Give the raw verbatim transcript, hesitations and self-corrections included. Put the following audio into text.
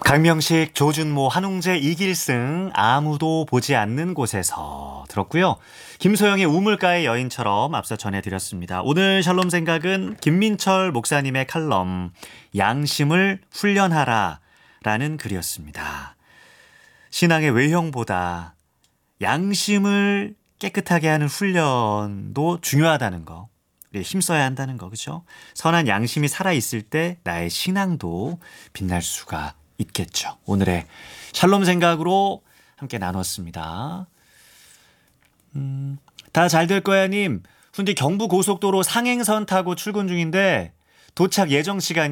강명식, 조준모, 한웅재, 이길승 아무도 보지 않는 곳에서 들었고요. 김소영의 우물가의 여인처럼 앞서 전해드렸습니다. 오늘 샬롬 생각은 김민철 목사님의 칼럼 양심을 훈련하라 라는 글이었습니다. 신앙의 외형보다 양심을 깨끗하게 하는 훈련도 중요하다는 거. 우리 힘써야 한다는 거, 그렇죠? 선한 양심이 살아있을 때 나의 신앙도 빛날 수가 있겠죠. 오늘의 샬롬 생각으로 함께 나눴습니다. 음, 다 잘 될 거야 님. 훈디 경부고속도로 상행선 타고 출근 중인데 도착 예정 시간이